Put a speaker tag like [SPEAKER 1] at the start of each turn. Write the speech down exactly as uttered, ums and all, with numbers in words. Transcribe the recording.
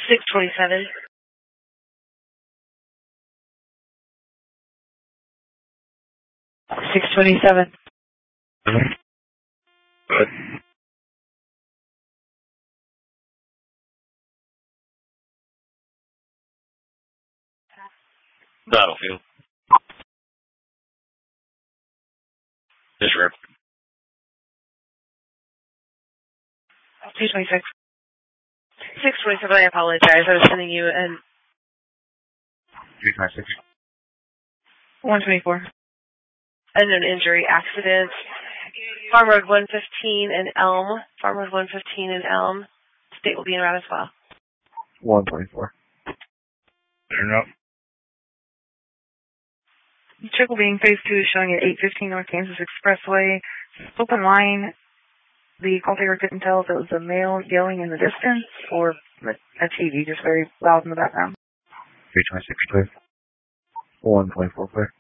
[SPEAKER 1] six twenty-seven. six twenty-seven.
[SPEAKER 2] Good. Battlefield. Disrupt.
[SPEAKER 1] two twenty-six. six twenty-seven, I apologize. I was sending you an...
[SPEAKER 2] three twenty-six.
[SPEAKER 1] one twenty-four. And an injury accident. Farm Road one fifteen in Elm. Farm Road one fifteen in Elm. State will be in route as well.
[SPEAKER 2] one twenty-four. Turn up.
[SPEAKER 3] Trickle being phase two is showing at eight fifteen North Kansas Expressway. Open line. The call taker couldn't tell if it was a male yelling in the distance or a T V just very loud in the background.
[SPEAKER 2] three twenty-six, clear. one twenty-four, clear.